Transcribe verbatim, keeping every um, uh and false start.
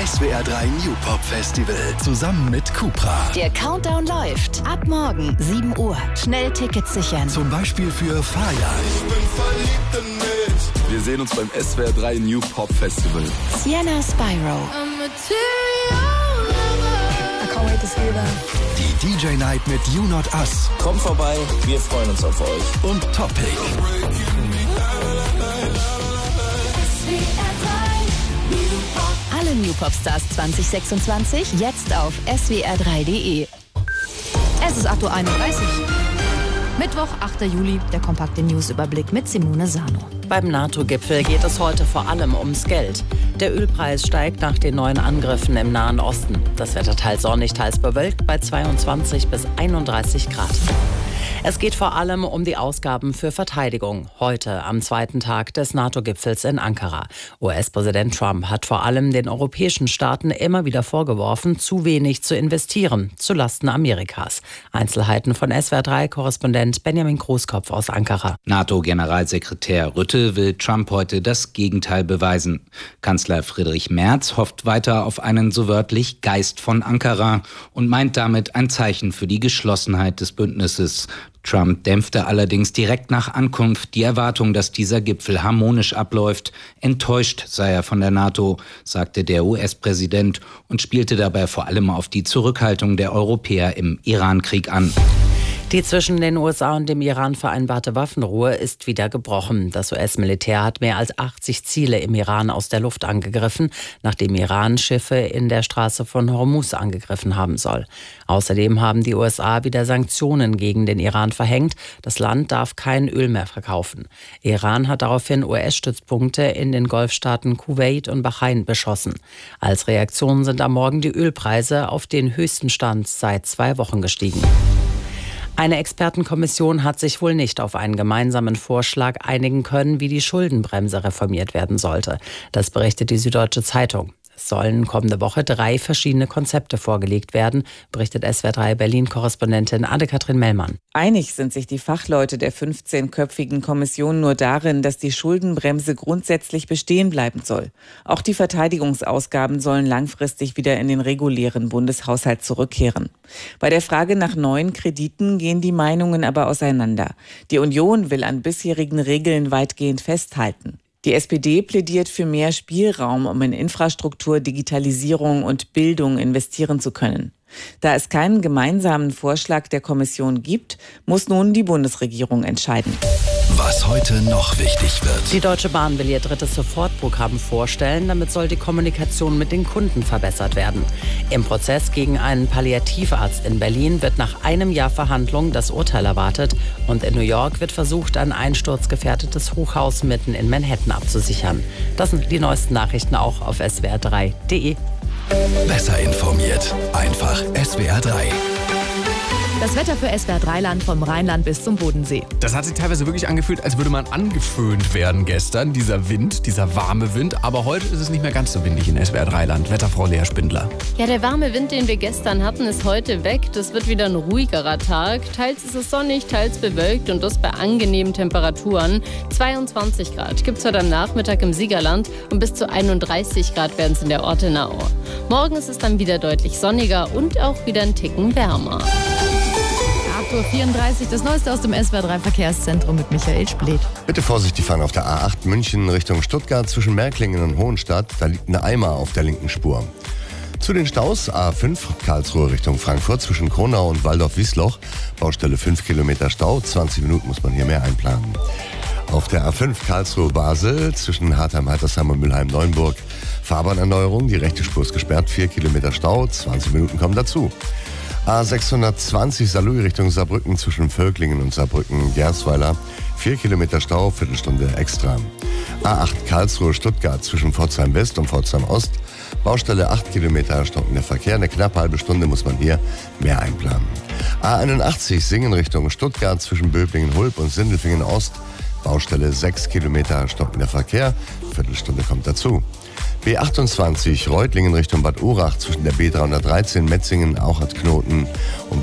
S W R drei New Pop Festival zusammen mit Cupra. Der Countdown läuft. Ab morgen sieben Uhr. Schnell Tickets sichern. Zum Beispiel für Faya. Ich bin verliebt in mich. Wir sehen uns beim S W R drei New Pop Festival. Sienna Spyro. Die D J Night mit You Not Us. Kommt vorbei, wir freuen uns auf euch. Und Topic. Alle New Pop Stars zwanzig sechsundzwanzig jetzt auf S W R drei punkt de. Es ist acht Uhr einunddreißig. Mittwoch, achter Juli, der kompakte Newsüberblick mit Simone Sano. Beim NATO-Gipfel geht es heute vor allem ums Geld. Der Ölpreis steigt nach den neuen Angriffen im Nahen Osten. Das Wetter teils sonnig, teils bewölkt bei zweiundzwanzig bis einunddreißig Grad. Es geht vor allem um die Ausgaben für Verteidigung. Heute, am zweiten Tag des NATO-Gipfels in Ankara. U S-Präsident Trump hat vor allem den europäischen Staaten immer wieder vorgeworfen, zu wenig zu investieren, zulasten Amerikas. Einzelheiten von S W R drei-Korrespondent Benjamin Großkopf aus Ankara. NATO-Generalsekretär Rutte will Trump heute das Gegenteil beweisen. Kanzler Friedrich Merz hofft weiter auf einen so wörtlich Geist von Ankara und meint damit ein Zeichen für die Geschlossenheit des Bündnisses. Trump dämpfte allerdings direkt nach Ankunft die Erwartung, dass dieser Gipfel harmonisch abläuft. Enttäuscht sei er von der NATO, sagte der U S-Präsident und spielte dabei vor allem auf die Zurückhaltung der Europäer im Iran-Krieg an. Die zwischen den U S A und dem Iran vereinbarte Waffenruhe ist wieder gebrochen. Das U S-Militär hat mehr als achtzig Ziele im Iran aus der Luft angegriffen, nachdem Iran Schiffe in der Straße von Hormuz angegriffen haben soll. Außerdem haben die U S A wieder Sanktionen gegen den Iran verhängt. Das Land darf kein Öl mehr verkaufen. Iran hat daraufhin U S-Stützpunkte in den Golfstaaten Kuwait und Bahrain beschossen. Als Reaktion sind am Morgen die Ölpreise auf den höchsten Stand seit zwei Wochen gestiegen. Eine Expertenkommission hat sich wohl nicht auf einen gemeinsamen Vorschlag einigen können, wie die Schuldenbremse reformiert werden sollte. Das berichtet die Süddeutsche Zeitung. Es sollen kommende Woche drei verschiedene Konzepte vorgelegt werden, berichtet S W R drei Berlin-Korrespondentin Anne-Kathrin Mellmann. Einig sind sich die Fachleute der fünfzehnköpfigen Kommission nur darin, dass die Schuldenbremse grundsätzlich bestehen bleiben soll. Auch die Verteidigungsausgaben sollen langfristig wieder in den regulären Bundeshaushalt zurückkehren. Bei der Frage nach neuen Krediten gehen die Meinungen aber auseinander. Die Union will an bisherigen Regeln weitgehend festhalten. Die S P D plädiert für mehr Spielraum, um in Infrastruktur, Digitalisierung und Bildung investieren zu können. Da es keinen gemeinsamen Vorschlag der Kommission gibt, muss nun die Bundesregierung entscheiden. Was heute noch wichtig wird. Die Deutsche Bahn will ihr drittes Sofortprogramm vorstellen. Damit soll die Kommunikation mit den Kunden verbessert werden. Im Prozess gegen einen Palliativarzt in Berlin wird nach einem Jahr Verhandlung das Urteil erwartet. Und in New York wird versucht, ein einsturzgefährdetes Hochhaus mitten in Manhattan abzusichern. Das sind die neuesten Nachrichten auch auf S W R drei punkt de. Besser informiert. Einfach S W R drei. Das Wetter für S W R drei Land vom Rheinland bis zum Bodensee. Das hat sich teilweise wirklich angefühlt, als würde man angeföhnt werden gestern. Dieser Wind, dieser warme Wind. Aber heute ist es nicht mehr ganz so windig in S W R drei Land. Wetterfrau Lea Spindler. Ja, der warme Wind, den wir gestern hatten, ist heute weg. Das wird wieder ein ruhigerer Tag. Teils ist es sonnig, teils bewölkt und das bei angenehmen Temperaturen. zweiundzwanzig Grad gibt es heute am Nachmittag im Siegerland und bis zu einunddreißig Grad werden es in der Ortenau. Morgen ist es dann wieder deutlich sonniger und auch wieder ein Ticken wärmer. acht Uhr vierunddreißig, das Neueste aus dem S W R drei Verkehrszentrum mit Michael Spleth. Bitte vorsichtig fahren auf der A acht München Richtung Stuttgart zwischen Märklingen und Hohenstadt. Da liegt ein Eimer auf der linken Spur. Zu den Staus A fünf Karlsruhe Richtung Frankfurt zwischen Kronau und Waldorf-Wiesloch. Baustelle fünf Kilometer Stau, zwanzig Minuten muss man hier mehr einplanen. Auf der A fünf Karlsruhe-Basel zwischen Hartheim, Heitersheim und Mülheim-Neuenburg. Fahrbahnerneuerung, die rechte Spur ist gesperrt, vier Kilometer Stau, zwanzig Minuten kommen dazu. A sechshundertzwanzig Saarlouis Richtung Saarbrücken zwischen Völklingen und Saarbrücken-Gersweiler. vier Kilometer Stau, Viertelstunde extra. A acht Karlsruhe Stuttgart zwischen Pforzheim West und Pforzheim Ost. Baustelle acht Kilometer, stockender Verkehr. Eine knappe halbe Stunde muss man hier mehr einplanen. A einundachtzig Singen Richtung Stuttgart zwischen Böblingen-Hulb und Sindelfingen Ost. Baustelle sechs Kilometer, stockender Verkehr. Viertelstunde kommt dazu. B achtundzwanzig Reutlingen Richtung Bad Urach zwischen der B dreihundertdreizehn Metzingen auch als Knoten. Und